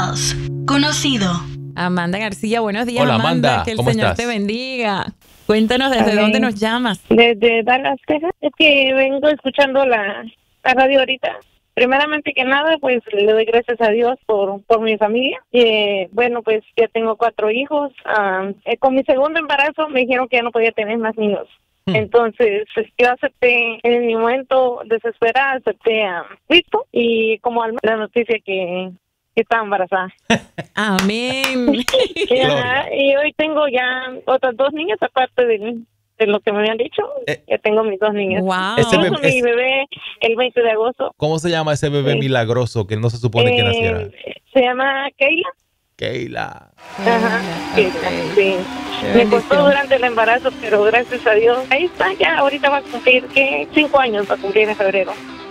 más conocido. Amanda García, buenos días. Hola, Amanda, que el ¿cómo Señor estás? te bendiga. Cuéntanos desde dónde nos llamas. Desde Dallas, Texas. Es que vengo escuchando la radio ahorita. Primeramente que nada, pues le doy gracias a Dios por mi familia. Bueno, pues ya tengo 4 hijos. Con mi segundo embarazo me dijeron que ya no podía tener más niños. Entonces, yo acepté, en mi momento desesperada, acepté a Cristo y como la noticia que estaba embarazada. Amén. Y hoy tengo ya otras 2 niñas, aparte de lo que me habían dicho. Ya tengo mis 2 niñas. Wow. Mi bebé el 20 de agosto. ¿Cómo se llama ese bebé milagroso que no se supone que naciera? Se llama Keila. Keila. Ajá, sí. Me costó durante el embarazo, pero gracias a Dios. Ahí está, ya ahorita va a cumplir, 5 años va a cumplir en febrero.